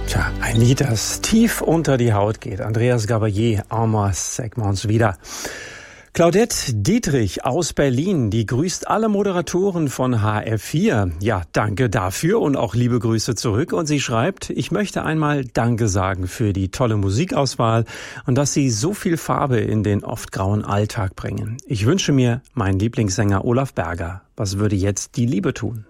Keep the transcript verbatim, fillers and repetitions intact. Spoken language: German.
Tja, ein Lied, das tief unter die Haut geht. Andreas Gabalier, Armer Segments wieder. Claudette Dietrich aus Berlin, die grüßt alle Moderatoren von H R vier. Ja, danke dafür und auch liebe Grüße zurück. Und sie schreibt, ich möchte einmal Danke sagen für die tolle Musikauswahl und dass Sie so viel Farbe in den oft grauen Alltag bringen. Ich wünsche mir meinen Lieblingssänger Olaf Berger. Was würde jetzt die Liebe tun?